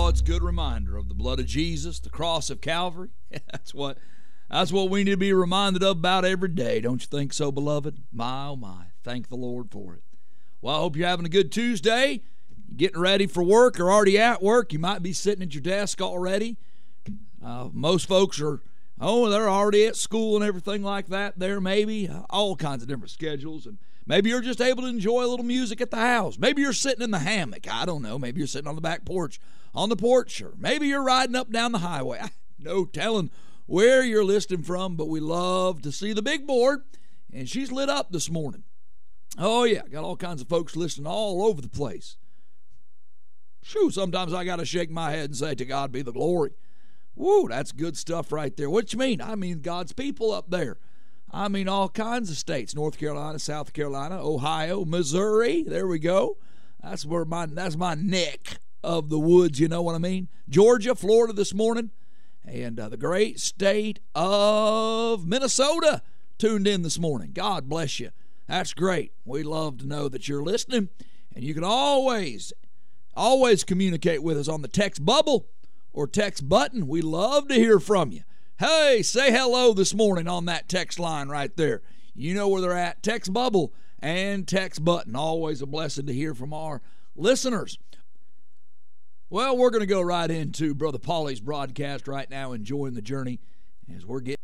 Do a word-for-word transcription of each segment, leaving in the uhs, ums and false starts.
Oh, it's a good reminder of the blood of Jesus, the cross of Calvary. That's what that's what we need to be reminded of about every day. Don't you think so, beloved? My, oh my. Thank the Lord for it. Well, I hope you're having a good Tuesday. Getting ready for work or already at work. You might be sitting at your desk already. Uh, most folks are, oh, they're already at school and everything like that there, maybe. Uh, all kinds of different schedules. And maybe you're just able to enjoy a little music at the house. Maybe you're sitting in the hammock. I don't know. Maybe you're sitting on the back porch, on the porch. Or maybe you're riding up down the highway. I no telling where you're listening from, but we love to see the big board. And she's lit up this morning. Oh, yeah. Got all kinds of folks listening all over the place. Shoo, sometimes I got to shake my head and say, to God be the glory. Woo, that's good stuff right there. What you mean? I mean God's people up there. I mean all kinds of states. North Carolina, South Carolina, Ohio, Missouri. There we go. That's where my that's my neck of the woods, you know what I mean? Georgia, Florida this morning. And uh, the great state of Minnesota tuned in this morning. God bless you. That's great. We love to know that you're listening. And you can always, always communicate with us on the text bubble or text button. We love to hear from you. Hey, say hello this morning on that text line right there. You know where they're at. Text bubble and text button. Always a blessing to hear from our listeners. Well, we're going to go right into Brother Paulie's broadcast right now, enjoying the journey as we're getting.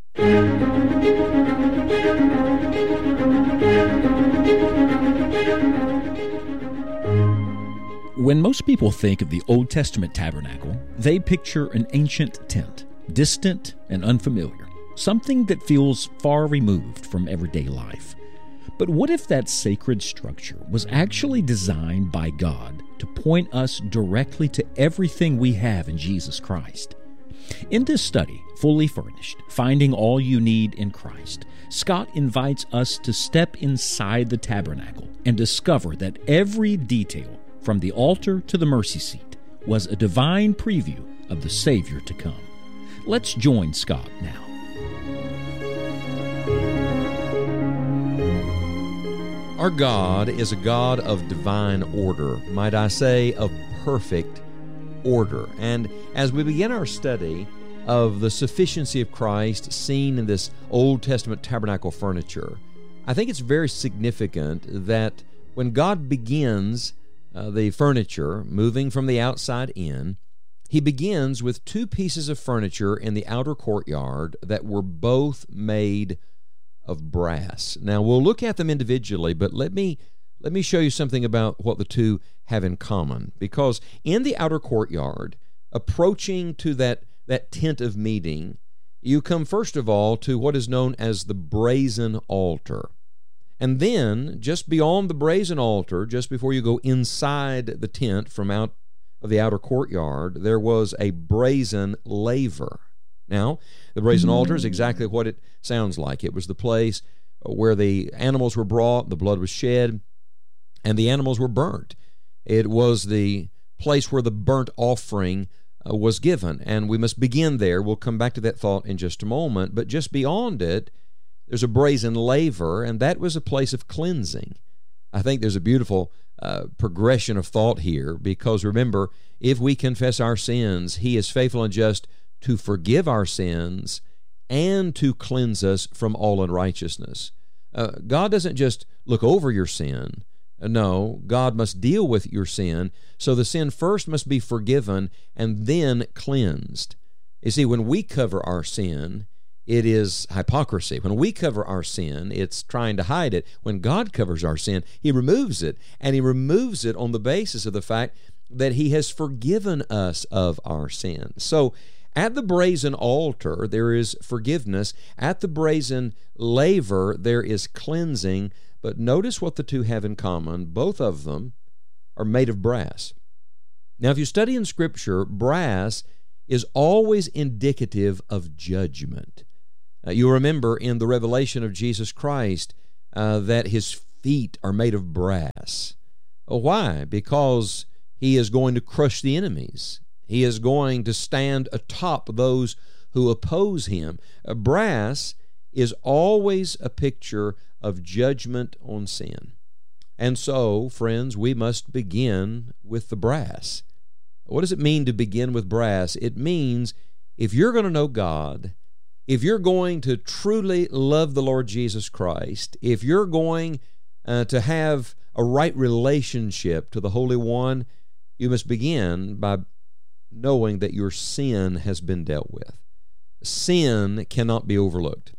When most people think of the Old Testament tabernacle, they picture an ancient tent, distant and unfamiliar, something that feels far removed from everyday life. But what if that sacred structure was actually designed by God to point us directly to everything we have in Jesus Christ? In this study, Fully Furnished, Finding All You Need in Christ, Scott invites us to step inside the tabernacle and discover that every detail, from the altar to the mercy seat, was a divine preview of the Savior to come. Let's join Scott now. Our God is a God of divine order, might I say, of perfect order. And as we begin our study of the sufficiency of Christ seen in this Old Testament tabernacle furniture, I think it's very significant that when God begins uh, the furniture, moving from the outside in, He begins with two pieces of furniture in the outer courtyard that were both made of brass. Now, we'll look at them individually, but let me let me show you something about what the two have in common. Because in the outer courtyard, approaching to that, that tent of meeting, you come first of all to what is known as the brazen altar. And then, just beyond the brazen altar, just before you go inside the tent from out of the outer courtyard, there was a brazen laver. Now, the brazen altar is exactly what it sounds like. It was the place where the animals were brought, the blood was shed, and the animals were burnt. It was the place where the burnt offering uh, was given, and we must begin there. We'll come back to that thought in just a moment, but just beyond it, there's a brazen laver, and that was a place of cleansing. I think there's a beautiful uh, progression of thought here, because remember, if we confess our sins, He is faithful and just to forgive our sins and to cleanse us from all unrighteousness. Uh, God doesn't just look over your sin. No, God must deal with your sin. So the sin first must be forgiven and then cleansed. You see, when we cover our sin, it is hypocrisy. When we cover our sin, it's trying to hide it. When God covers our sin, He removes it, and He removes it on the basis of the fact that He has forgiven us of our sins. So at the brazen altar, there is forgiveness. At the brazen laver, there is cleansing. But notice what the two have in common. Both of them are made of brass. Now, if you study in Scripture, brass is always indicative of judgment. Uh, you remember in the revelation of Jesus Christ uh, that His feet are made of brass. Well, why? Because He is going to crush the enemies. He is going to stand atop those who oppose Him. Uh, brass is always a picture of judgment on sin. And so, friends, we must begin with the brass. What does it mean to begin with brass? It means if you're going to know God, if you're going to truly love the Lord Jesus Christ, if you're going uh, to have a right relationship to the Holy One, you must begin by knowing that your sin has been dealt with. Sin cannot be overlooked.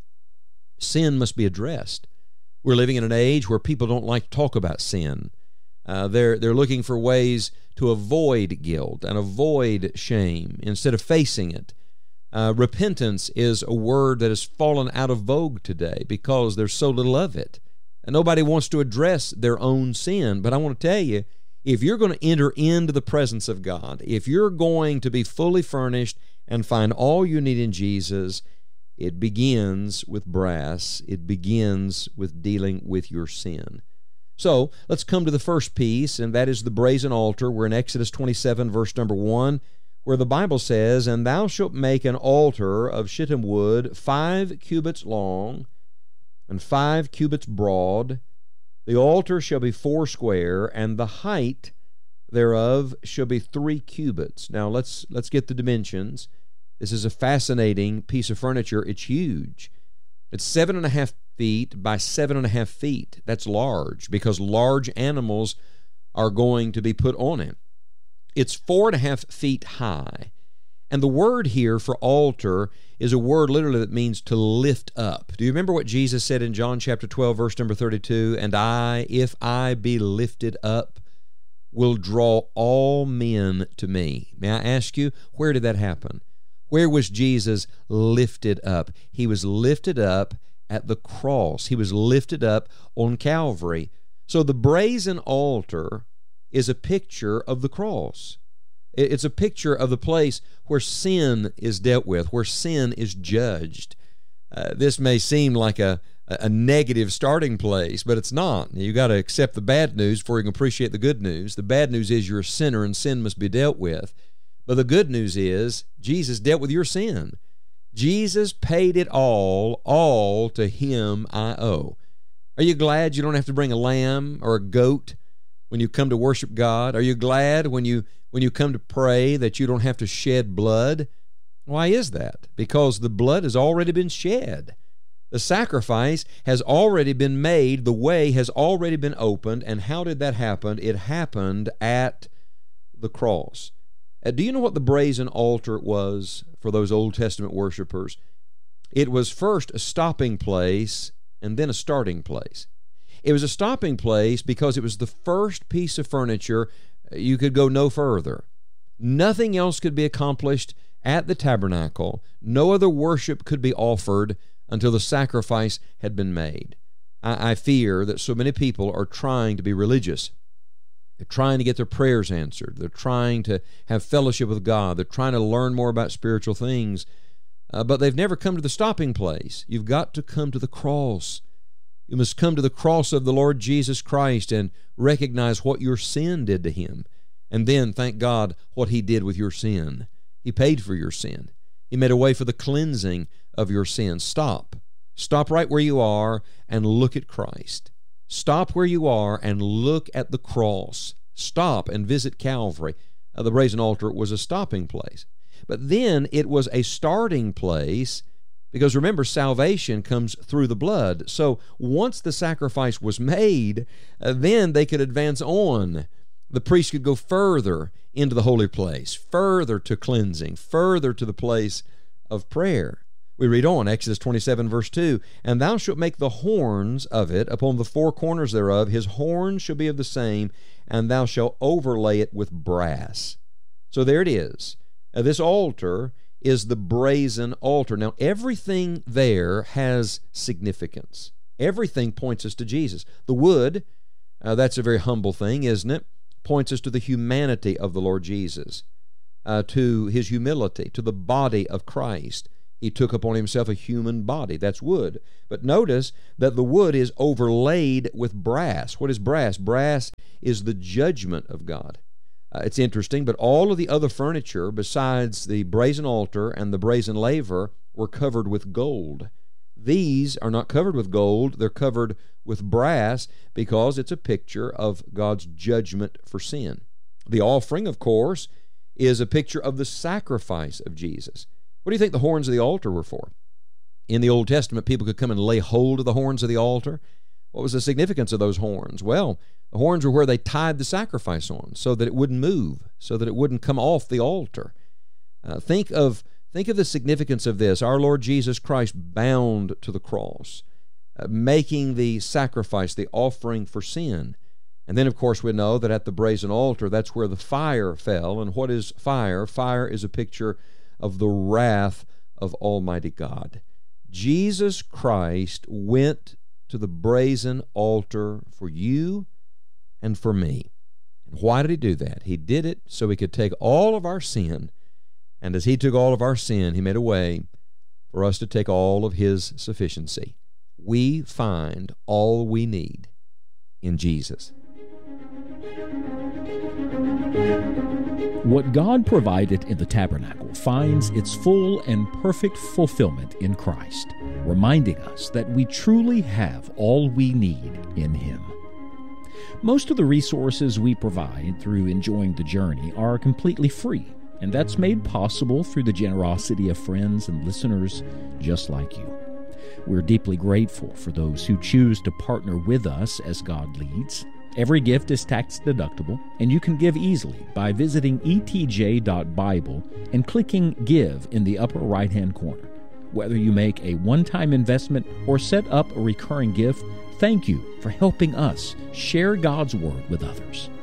Sin must be addressed. We're living in an age where people don't like to talk about sin. Uh, they're, they're looking for ways to avoid guilt and avoid shame instead of facing it. Uh, repentance is a word that has fallen out of vogue today because there's so little of it. And nobody wants to address their own sin. But I want to tell you, if you're going to enter into the presence of God, if you're going to be fully furnished and find all you need in Jesus, it begins with brass. It begins with dealing with your sin. So let's come to the first piece, and that is the brazen altar. We're in Exodus twenty-seven, verse number one, where the Bible says, "And thou shalt make an altar of shittim wood, five cubits long, and five cubits broad. The altar shall be foursquare, and the height thereof shall be three cubits." Now let's let's get the dimensions. This is a fascinating piece of furniture. It's huge. It's seven and a half feet by seven and a half feet. That's large because large animals are going to be put on it. It's four and a half feet high. And the word here for altar is a word literally that means to lift up. Do you remember what Jesus said in John chapter twelve, verse number thirty-two? "And I, if I be lifted up, will draw all men to me." May I ask you, where did that happen? Where was Jesus lifted up? He was lifted up at the cross. He was lifted up on Calvary. So the brazen altar is a picture of the cross. It's a picture of the place where sin is dealt with, where sin is judged. Uh, this may seem like a, a negative starting place, but it's not. You've got to accept the bad news before you can appreciate the good news. The bad news is you're a sinner and sin must be dealt with. But the good news is Jesus dealt with your sin. Jesus paid it all, all to Him I owe. Are you glad you don't have to bring a lamb or a goat when you come to worship God? Are you glad when you when you come to pray that you don't have to shed blood? Why is that? Because the blood has already been shed. The sacrifice has already been made. The way has already been opened. And how did that happen? It happened at the cross. Uh, do you know what the brazen altar was for those Old Testament worshipers? It was first a stopping place and then a starting place. It was a stopping place because it was the first piece of furniture. You could go no further. Nothing else could be accomplished at the tabernacle. No other worship could be offered until the sacrifice had been made. I, I fear that so many people are trying to be religious. They're trying to get their prayers answered. They're trying to have fellowship with God. They're trying to learn more about spiritual things. Uh, but they've never come to the stopping place. You've got to come to the cross. You must come to the cross of the Lord Jesus Christ and recognize what your sin did to Him. And then thank God what He did with your sin. He paid for your sin. He made a way for the cleansing of your sin. Stop. Stop right where you are and look at Christ. Stop where you are and look at the cross. Stop and visit Calvary. Uh, the brazen altar was a stopping place. But then it was a starting place because remember, salvation comes through the blood. So once the sacrifice was made, uh, then they could advance on. The priest could go further into the holy place, further to cleansing, further to the place of prayer. We read on, Exodus twenty-seven, verse two, "And thou shalt make the horns of it upon the four corners thereof. His horns shall be of the same, and thou shalt overlay it with brass." So there it is. Now, this altar is the brazen altar. Now, everything there has significance. Everything points us to Jesus. The wood, uh, that's a very humble thing, isn't it? Points us to the humanity of the Lord Jesus, uh, to His humility, to the body of Christ. He took upon Himself a human body. That's wood. But notice that the wood is overlaid with brass. What is brass? Brass is the judgment of God. Uh, it's interesting, but all of the other furniture besides the brazen altar and the brazen laver were covered with gold. These are not covered with gold. They're covered with brass because it's a picture of God's judgment for sin. The offering, of course, is a picture of the sacrifice of Jesus. What do you think the horns of the altar were for? In the Old Testament, people could come and lay hold of the horns of the altar. What was the significance of those horns? Well, the horns were where they tied the sacrifice on so that it wouldn't move, so that it wouldn't come off the altar. Uh, think of think of the significance of this. Our Lord Jesus Christ bound to the cross, uh, making the sacrifice, the offering for sin. And then, of course, we know that at the brazen altar, that's where the fire fell. And what is fire? Fire is a picture of the wrath of Almighty God. Jesus Christ went to the brazen altar for you and for me. And why did he do that? He did it so he could take all of our sin, and as he took all of our sin, he made a way for us to take all of his sufficiency. We find all we need in Jesus. What God provided in the tabernacle finds its full and perfect fulfillment in Christ, reminding us that we truly have all we need in Him. Most of the resources we provide through enjoying the journey are completely free, and that's made possible through the generosity of friends and listeners just like you. We're deeply grateful for those who choose to partner with us as God leads. Every gift is tax deductible, and you can give easily by visiting e t j dot bible and clicking Give in the upper right-hand corner. Whether you make a one-time investment or set up a recurring gift, thank you for helping us share God's Word with others.